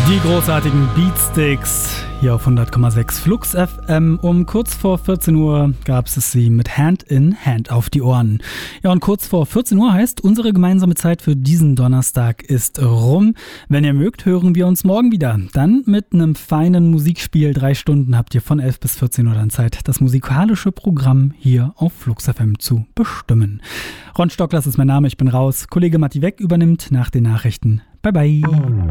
Die großartigen Beatsticks hier auf 100,6 Flux FM. Um kurz vor 14 Uhr gab es sie mit Hand in Hand auf die Ohren. Ja, und kurz vor 14 Uhr heißt, unsere gemeinsame Zeit für diesen Donnerstag ist rum. Wenn ihr mögt, hören wir uns morgen wieder. Dann mit einem feinen Musikspiel. 3 Stunden habt ihr von 11 bis 14 Uhr dann Zeit, das musikalische Programm hier auf Flux FM zu bestimmen. Ron Stocklas ist mein Name, ich bin raus. Kollege Matti Weck übernimmt nach den Nachrichten. Bye bye.